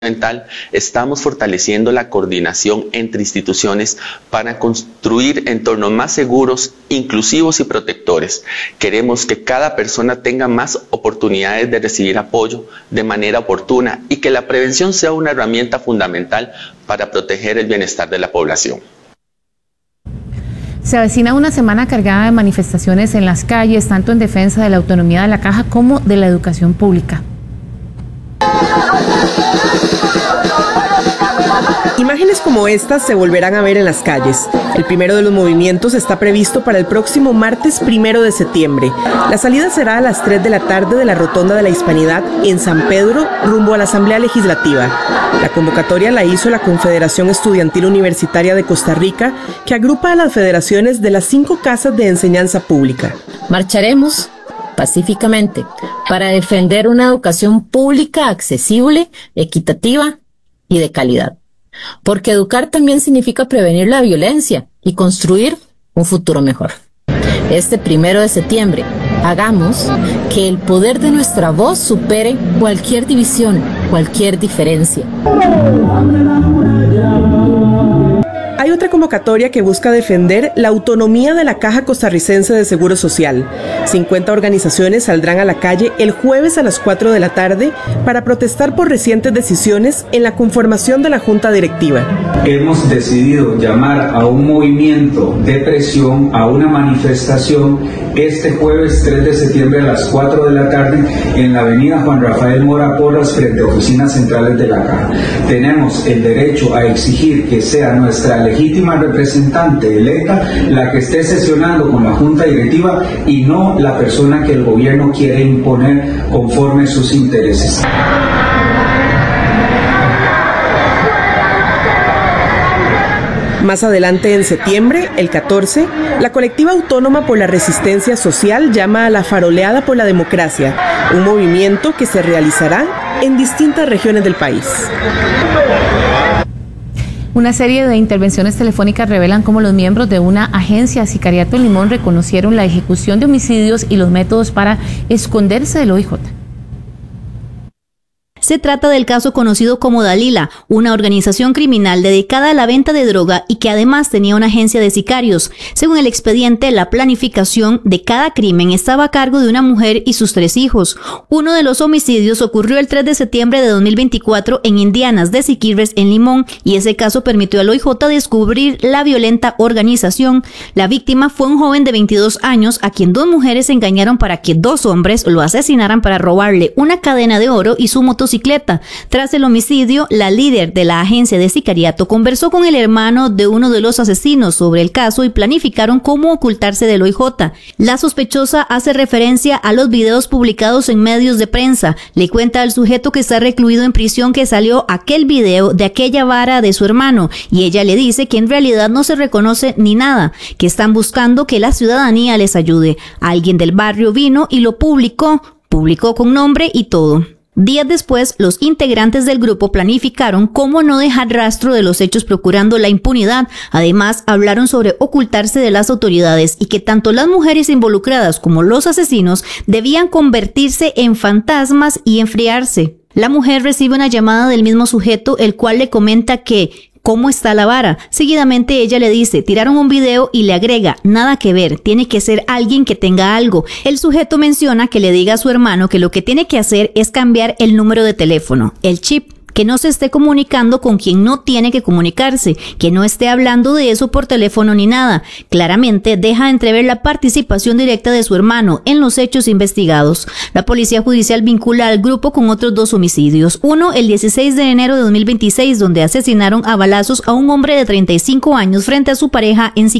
mental, estamos fortaleciendo la coordinación entre instituciones para construir entornos más seguros, inclusivos y protectores. Queremos que cada persona tenga más oportunidades de recibir apoyo de manera oportuna y que la prevención sea una herramienta fundamental para proteger el bienestar de la población. Se avecina una semana cargada de manifestaciones en las calles, tanto en defensa de la autonomía de la Caja como de la educación pública. Imágenes como estas se volverán a ver en las calles. El primero de los movimientos está previsto para el próximo martes 1 de septiembre. La salida será a las 3 de la tarde de la Rotonda de la Hispanidad en San Pedro, rumbo a la Asamblea Legislativa. La convocatoria la hizo la Confederación Estudiantil Universitaria de Costa Rica, que agrupa a las federaciones de las 5 casas de enseñanza pública. Marcharemos pacíficamente para defender una educación pública accesible, equitativa y de calidad. Porque educar también significa prevenir la violencia y construir un futuro mejor. Este 1 de septiembre, hagamos que el poder de nuestra voz supere cualquier división, cualquier diferencia. Hay otra convocatoria que busca defender la autonomía de la Caja Costarricense de Seguro Social. 50 organizaciones saldrán a la calle el jueves a las 4 de la tarde para protestar por recientes decisiones en la conformación de la Junta Directiva. Hemos decidido llamar a un movimiento de presión, a una manifestación, este jueves 3 de septiembre a las 4 de la tarde en la avenida Juan Rafael Mora Porras, frente a oficinas centrales de la Caja. Tenemos el derecho a exigir que sea nuestra legítima representante electa la que esté sesionando con la Junta Directiva y no la persona que el gobierno quiere imponer conforme sus intereses. Más adelante en septiembre, el 14, la colectiva autónoma por la resistencia social llama a la faroleada por la democracia, un movimiento que se realizará en distintas regiones del país. Una serie de intervenciones telefónicas revelan cómo los miembros de una agencia sicariato en Limón reconocieron la ejecución de homicidios y los métodos para esconderse del OIJ. Se trata del caso conocido como Dalila, una organización criminal dedicada a la venta de droga y que además tenía una agencia de sicarios. Según el expediente, la planificación de cada crimen estaba a cargo de una mujer y sus 3 hijos. Uno de los homicidios ocurrió el 3 de septiembre de 2024 en Indianas de Siquirres, en Limón, y ese caso permitió al OIJ descubrir la violenta organización. La víctima fue un joven de 22 años a quien 2 mujeres engañaron para que 2 hombres lo asesinaran para robarle una cadena de oro y su motocicleta. Tras el homicidio, la líder de la agencia de sicariato conversó con el hermano de uno de los asesinos sobre el caso y planificaron cómo ocultarse del OIJ. La sospechosa hace referencia a los videos publicados en medios de prensa. Le cuenta al sujeto que está recluido en prisión que salió aquel video de aquella vara de su hermano y ella le dice que en realidad no se reconoce ni nada, que están buscando que la ciudadanía les ayude. Alguien del barrio vino y lo publicó con nombre y todo. Días después, los integrantes del grupo planificaron cómo no dejar rastro de los hechos procurando la impunidad. Además, hablaron sobre ocultarse de las autoridades y que tanto las mujeres involucradas como los asesinos debían convertirse en fantasmas y enfriarse. La mujer recibe una llamada del mismo sujeto, el cual le comenta que ¿cómo está la vara? Seguidamente ella le dice, tiraron un video y le agrega, nada que ver, tiene que ser alguien que tenga algo. El sujeto menciona que le diga a su hermano que lo que tiene que hacer es cambiar el número de teléfono, el chip, que no se esté comunicando con quien no tiene que comunicarse, que no esté hablando de eso por teléfono ni nada. Claramente deja entrever la participación directa de su hermano en los hechos investigados. La policía judicial vincula al grupo con otros 2 homicidios. Uno, el 16 de enero de 2026, donde asesinaron a balazos a un hombre de 35 años frente a su pareja en